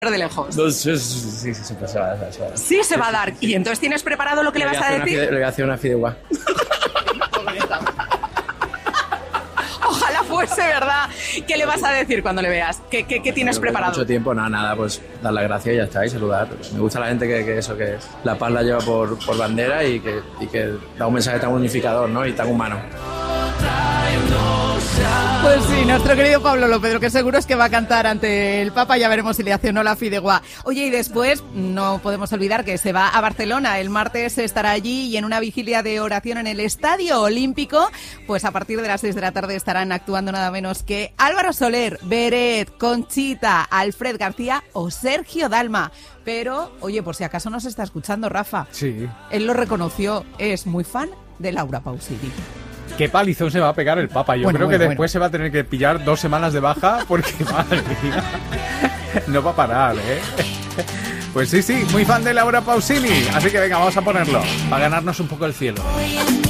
de lejos. No, sí, siempre se va a dar. Sí, se va a dar. Y entonces tienes preparado lo que le vas a decir. Le voy a hacer una fideuá. Ojalá fuese verdad. ¿Qué le vas a decir cuando le veas? ¿Qué tienes preparado? Mucho tiempo, nada, pues dar las gracias y ya está, y saludar. Me gusta la gente que eso, que la paz la lleva por bandera y que da un mensaje tan unificador, ¿no? Y tan humano. Pues sí, nuestro querido Pablo López, lo que seguro es que va a cantar ante el Papa, ya veremos si le hace o no la fideuá. Oye, y después no podemos olvidar que se va a Barcelona, el martes estará allí y en una vigilia de oración en el Estadio Olímpico, pues a partir de las 6 de la tarde estarán actuando nada menos que Álvaro Soler, Beret, Conchita, Alfred García o Sergio Dalma. Pero, oye, por si acaso nos está escuchando Rafa, sí, él lo reconoció, es muy fan de Laura Pausini. Qué palizón se va a pegar el Papa. Yo creo que después se va a tener que pillar 2 semanas de baja porque, madre mía, no va a parar, ¿eh? Pues sí, muy fan de Laura Pausini. Así que venga, vamos a ponerlo para ganarnos un poco el cielo.